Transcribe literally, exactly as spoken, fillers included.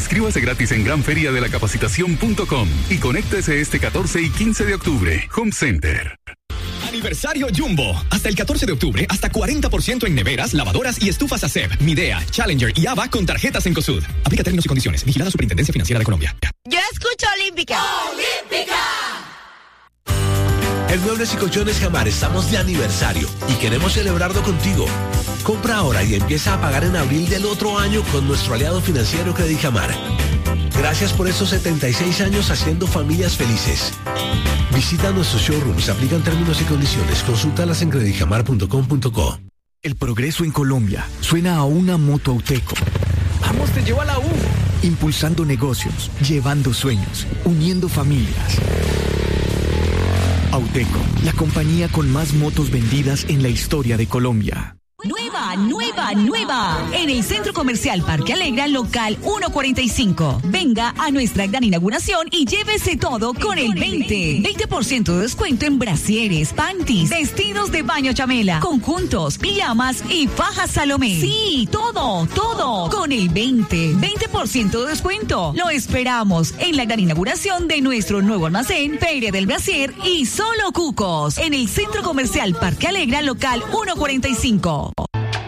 Inscríbase gratis en gran feria de la capacitación punto com y conéctese este catorce y quince de octubre. Home Center. Aniversario Jumbo. Hasta el catorce de octubre, hasta cuarenta por ciento en neveras, lavadoras y estufas A C E P, Midea, Challenger y A B A con tarjetas Encosud. Aplica términos y condiciones. Vigilada Superintendencia Financiera de Colombia. Yo escucho Olímpica. ¡Olímpica! En Muebles y Colchones Jamar estamos de aniversario y queremos celebrarlo contigo. Compra ahora y empieza a pagar en abril del otro año con nuestro aliado financiero Credit Jamar. Gracias por estos setenta y seis años haciendo familias felices. Visita nuestros showrooms, aplican términos y condiciones. Consúltalas en credit jamar punto com punto co. El progreso en Colombia suena a una moto Auteco. ¡Vamos, te llevo a la U! Impulsando negocios, llevando sueños, uniendo familias. Auteco, la compañía con más motos vendidas en la historia de Colombia. Nueva, nueva, nueva. En el Centro Comercial Parque Alegra, local ciento cuarenta y cinco. Venga a nuestra gran inauguración y llévese todo con el veinte. veinte por ciento de descuento en brasieres, panties, vestidos de baño chamela, conjuntos, pijamas y fajas Salomé. Sí, todo, todo con el veinte. veinte por ciento de descuento. Lo esperamos en la gran inauguración de nuestro nuevo almacén, Feria del Brasier y Solo Cucos. En el Centro Comercial Parque Alegra, local ciento cuarenta y cinco.